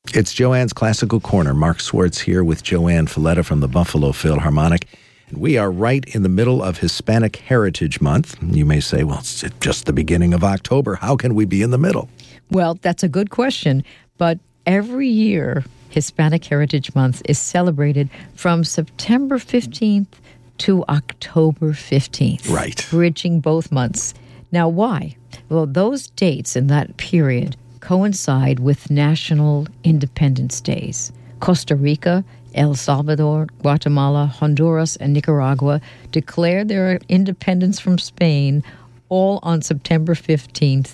It's Joanne's Classical Corner. Mark Swartz here with Joanne Falletta from the Buffalo Philharmonic. And we are right in the middle of Hispanic Heritage Month. You may say, well, it's just the beginning of October. How can we be in the middle? Well, that's a good question. But every year, Hispanic Heritage Month is celebrated from September 15th to October 15th. Right. Bridging both months. Now, why? Well, those dates in that period coincide with national independence days. Costa Rica, El Salvador, Guatemala, Honduras, and Nicaragua declared their independence from Spain all on September 15th,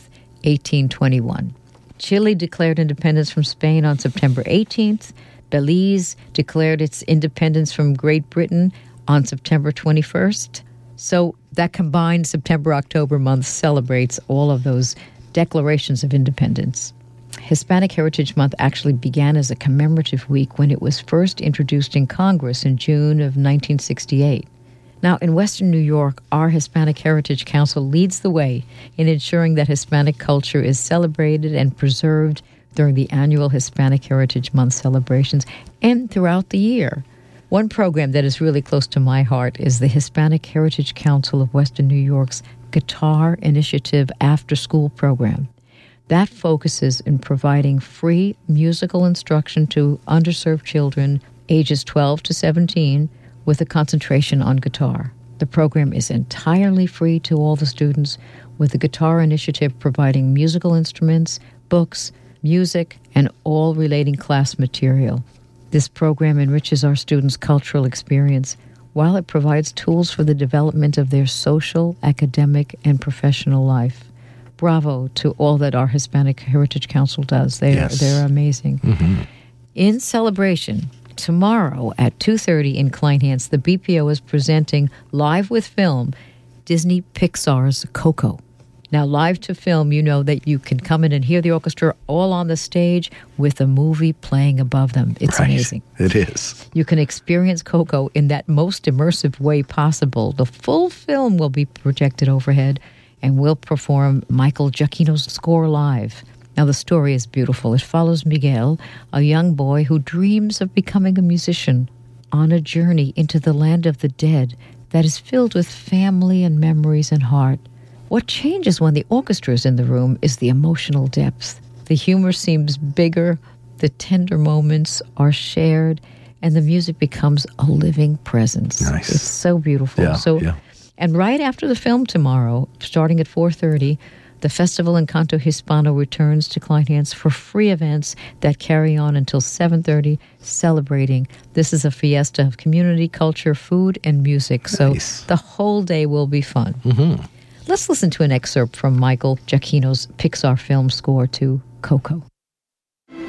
1821. Chile declared independence from Spain on September 18th. Belize declared its independence from Great Britain on September 21st. So that combined September-October month celebrates all of those declarations of independence. Hispanic Heritage Month actually began as a commemorative week when it was first introduced in Congress in June of 1968. Now, in Western New York, our Hispanic Heritage Council leads the way in ensuring that Hispanic culture is celebrated and preserved during the annual Hispanic Heritage Month celebrations and throughout the year. One program that is really close to my heart is the Hispanic Heritage Council of Western New York's Guitar Initiative after-school program. That focuses in providing free musical instruction to underserved children ages 12 to 17 with a concentration on guitar. The program is entirely free to all the students, with the Guitar Initiative providing musical instruments, books, music, and all relating class material. This program enriches our students' cultural experience while it provides tools for the development of their social, academic, and professional life. Bravo to all that our Hispanic Heritage Council does. They're amazing. Mm-hmm. In celebration, tomorrow at 2:30 in Kleinhance, the BPO is presenting live with film Disney Pixar's Coco. Now, live to film, you know that you can come in and hear the orchestra all on the stage with a movie playing above them. It's amazing. It is. You can experience Coco in that most immersive way possible. The full film will be projected overhead, and we'll perform Michael Giacchino's score live. Now, the story is beautiful. It follows Miguel, a young boy who dreams of becoming a musician, on a journey into the land of the dead that is filled with family and memories and heart. What changes when the orchestra is in the room is the emotional depth. The humor seems bigger, the tender moments are shared, and the music becomes a living presence. Nice. It's so beautiful. Yeah. And right after the film tomorrow, starting at 4:30, the Festival Encanto Hispano returns to Kleinhance for free events that carry on until 7:30, celebrating. This is a fiesta of community, culture, food, and music. So the whole day will be fun. Mm-hmm. Let's listen to an excerpt from Michael Giacchino's Pixar film score to Coco.